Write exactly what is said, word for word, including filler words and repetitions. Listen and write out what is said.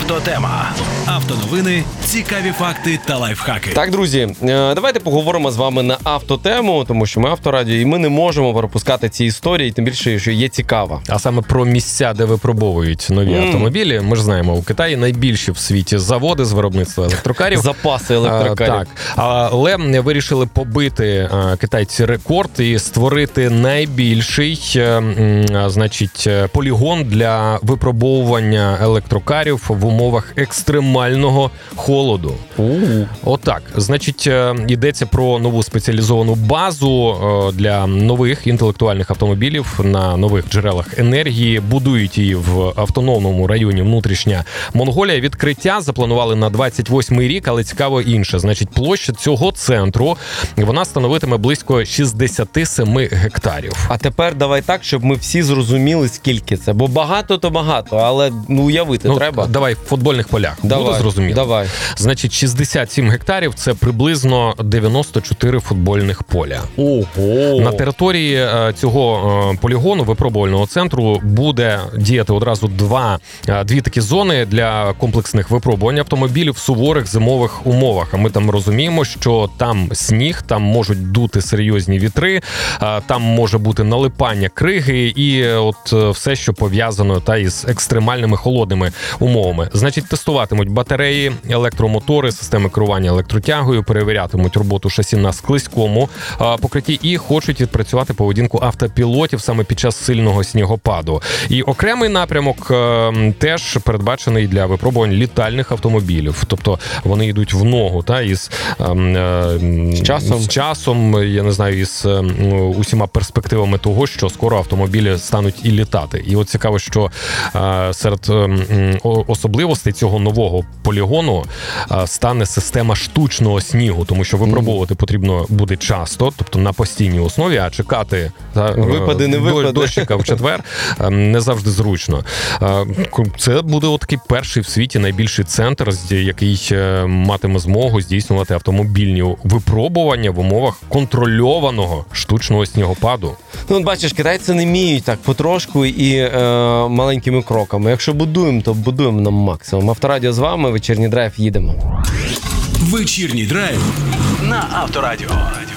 Автотема. Автоновини, цікаві факти та лайфхаки. Так, друзі, давайте поговоримо з вами на автотему, тому що ми Авторадіо, і ми не можемо пропускати ці історії, тим більше, що є цікава. А саме про місця, де випробовують нові mm. автомобілі. Ми ж знаємо, у Китаї найбільші в світі заводи з виробництва електрокарів. Запаси електрокарів. А, так. Але вирішили побити а, китайці рекорд і створити найбільший а, значить, полігон для випробовування електрокарів в умовах екстремального холоду. Uh. Отак. Значить, йдеться про нову спеціалізовану базу для нових інтелектуальних автомобілів на нових джерелах енергії. Будують її в автономному районі Внутрішня Монголія. Відкриття запланували на двадцять восьмий рік, але цікаво інше. Значить, площа цього центру, вона становитиме близько шістдесят сім гектарів. А тепер давай так, щоб ми всі зрозуміли, скільки це. Бо багато то багато, але ну, уявити ну, треба. Давай в футбольних полях. Давай, буде зрозуміло. Давай. Значить, шістдесят сім гектарів – це приблизно дев'яносто чотири футбольних поля. Ого! На території цього полігону, випробувального центру, буде діяти одразу два, дві такі зони для комплексних випробувань автомобілів в суворих зимових умовах. А ми там розуміємо, що там сніг, там можуть дути серйозні вітри, там може бути налипання криги і от все, що пов'язано та із екстремальними холодними умовами. Значить, тестуватимуть батареї, електромотори, системи керування електротягою, перевірятимуть роботу шасі на склизькому покритті і хочуть відпрацювати поведінку автопілотів саме під час сильного снігопаду. І окремий напрямок е, теж передбачений для випробувань літальних автомобілів. Тобто вони йдуть в ногу та із е, е, з часом. з часом, я не знаю, із е, усіма перспективами того, що скоро автомобілі стануть і літати. І от цікаво, що е, серед е, особливостей цього нового полігону е, стане система штучного снігу, тому що випробовувати потрібно буде часто, тобто на постійній основі, а чекати та, випади, не випади. дощика в четвер не завжди зручно. Це буде от такий перший в світі найбільший центр, який матиме змогу здійснювати автомобільні випробування в умовах контрольованого штучного снігопаду. Ну, от бачиш, китайці не вміють так потрошку і е, маленькими кроками. Якщо будуємо, то будуємо на максимум. Авторадіо з вами, вечірній драйв, їдемо. Вечірній драйв на Авторадіо.